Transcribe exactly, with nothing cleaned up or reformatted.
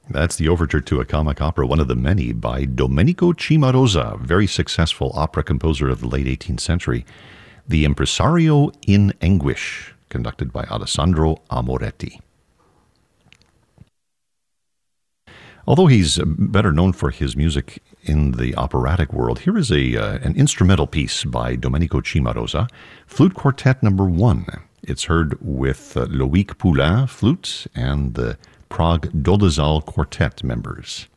That's the overture to a comic opera, one of the many, by Domenico Cimarosa, very successful opera composer of the late eighteenth century. The Impresario in Anguish, conducted by Alessandro Amoretti. Although he's better known for his music in the operatic world, here is a uh, an instrumental piece by Domenico Cimarosa, Flute Quartet Number One. It's heard with uh, Loïc Poulain flute and the Prague Dolezal Quartet members.